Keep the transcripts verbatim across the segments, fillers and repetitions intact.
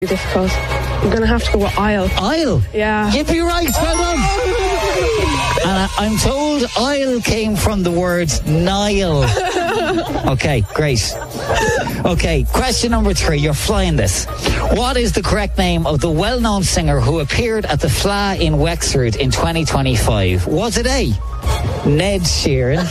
difficult. I'm going to have to go with aisle. Aisle? Yeah. You'd be right, well done. And I, I'm told aisle came from the word Nile. Okay, great. Okay, question number three. You're flying this. What is the correct name of the well-known singer who appeared at the Fla in Wexford in twenty twenty-five? Was it A, Ned Sheeran,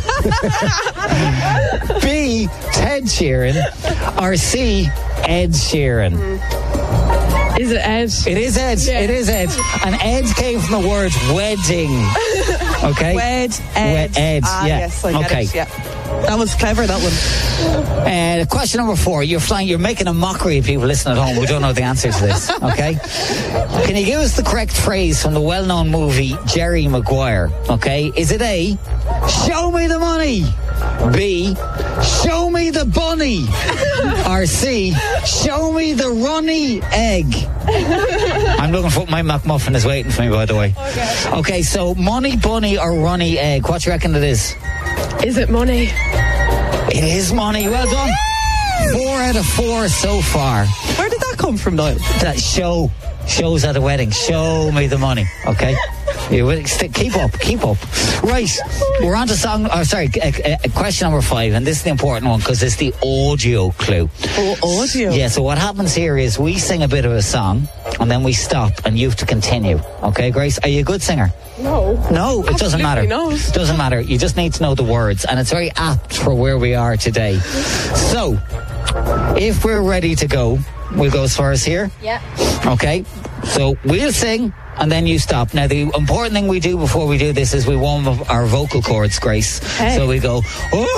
B, Ted Sheeran, or C, Ed Sheeran? Is it Ed? It is Ed. Yeah. It is Ed. And Ed came from the word wedding. Okay? Wed, Ed. Wed, Ed, ah, yeah. yes, I get Okay. it, yeah. That was clever, that one. Uh, question number four. You're flying. You're making a mockery of people listening at home who don't know the answer to this. Okay? Can you give us the correct phrase from the well-known movie Jerry Maguire? Okay? Is it A, show me the money? B, show me the bunny? Or C, show me the runny egg? I'm looking for my McMuffin is waiting for me, by the way. Okay. Okay, so money, bunny, or runny egg? What do you reckon it is? Is it money? It is money. Well done. Four out of four so far. Where did that come from, Niall? That show shows at a wedding. Show me the money. Okay. You will stick, keep up, keep up. Right, we're on to song. Oh, sorry, uh, uh, question number five, and this is the important one because it's the audio clue. Oh, audio. Yeah. So what happens here is we sing a bit of a song, and then we stop, and you have to continue. Okay, Grace, are you a good singer? No. No, it doesn't matter. Not. It doesn't matter. You just need to know the words, and it's very apt for where we are today. So, if we're ready to go, we'll go as far as here. Yeah. Okay. So we'll sing. And then you stop. Now, the important thing we do before we do this is we warm up our vocal cords, Grace. Hey. So we go...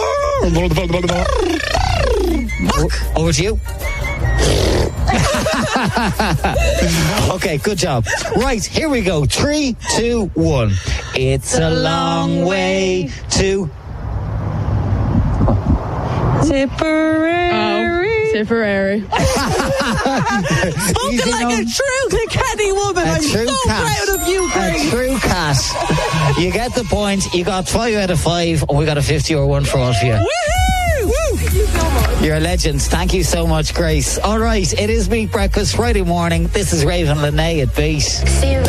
Over to you. Okay, good job. Right, here we go. Three, two, one. It's a long way to... Tipperary. Oh, Tipperary. Spoken Easy like enough. a true Kilkenny woman. A I'm true so cat. proud of you, A Grace. true cat. You get the point. You got five out of five, and we got a fifty or one for all of you. Woohoo! Woo! Thank you so much. You're a legend. Thank you so much, Grace. All right, it is Meat Breakfast Friday morning. This is Raven Linnae at Beat. See you